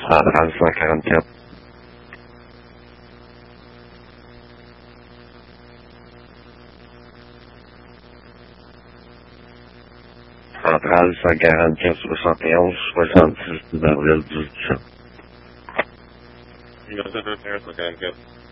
Centrale 144. Centrale 144 71 66 d'avril 1800. Numéro 144.